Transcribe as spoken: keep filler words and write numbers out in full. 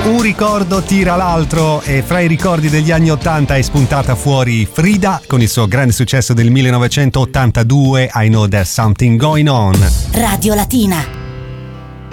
un ricordo tira l'altro e fra i ricordi degli anni ottanta è spuntata fuori Frida con il suo grande successo del millenovecentottantadue, I Know There's Something Going On. Radio Latina.